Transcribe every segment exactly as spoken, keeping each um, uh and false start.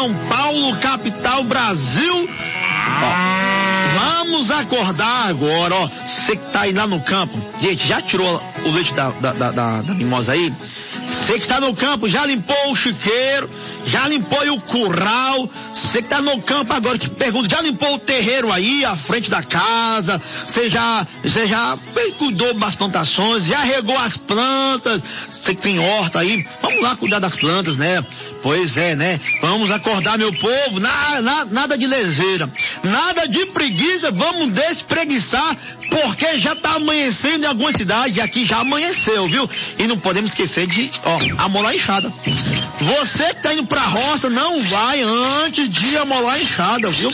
São Paulo, capital, Brasil. Ó, vamos acordar agora, ó. Você que tá aí lá no campo, gente, já tirou o leite da, da, da, da, da mimosa aí? Você que tá no campo, já limpou o chiqueiro, já limpou o curral. Você que tá no campo agora, que pergunta, já limpou o terreiro aí, à frente da casa? Você já, você já cuidou das plantações, já regou as plantas? Você que tem horta aí, vamos lá cuidar das plantas, né? Pois é, né? Vamos acordar, meu povo, na, na, nada de leseira, nada de preguiça, vamos despreguiçar, porque já tá amanhecendo em algumas cidades, e aqui já amanheceu, viu? E não podemos esquecer de, ó, amolar a enxada. Você que tá indo pra roça, não vai antes de amolar a enxada, viu?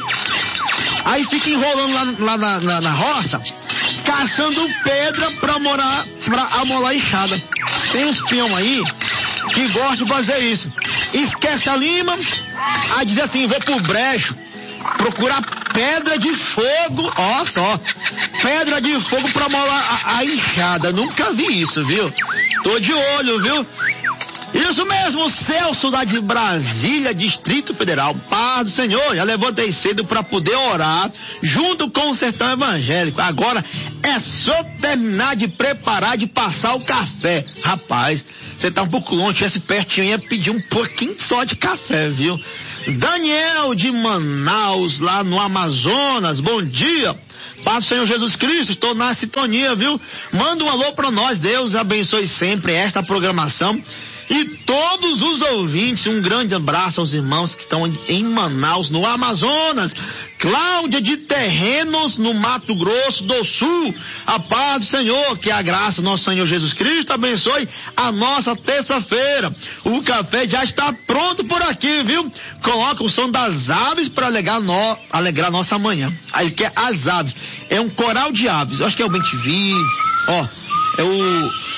Aí fica enrolando lá, lá na, na, na roça, caçando pedra pra, morar, pra amolar a enxada. Tem uns peão aí que gosta de fazer isso. Esquece a lima, aí diz assim, vou pro brejo procurar pedra de fogo, ó só, pedra de fogo pra molar a, a enxada. Nunca vi isso, viu? Tô de olho, viu? Isso mesmo, Celso lá de Brasília, Distrito Federal. Paz do Senhor, já levantei cedo para poder orar junto com o sertão evangélico. Agora é só terminar de preparar, de passar o café. Rapaz, você tá um pouco longe, tivesse pertinho, ia pedir um pouquinho só de café, viu? Daniel de Manaus, lá no Amazonas, bom dia. Paz do Senhor Jesus Cristo, estou na sintonia, viu? Manda um alô para nós, Deus abençoe sempre esta programação. E todos os ouvintes, um grande abraço aos irmãos que estão em Manaus, no Amazonas. Cláudia de Terrenos, no Mato Grosso do Sul. A paz do Senhor, que a graça do nosso Senhor Jesus Cristo abençoe a nossa terça-feira. O café já está pronto por aqui, viu? Coloca o som das aves para alegrar, no, alegrar nossa manhã. Aí quer as aves. É um coral de aves. Eu acho que é o bem-te-vi, ó, é o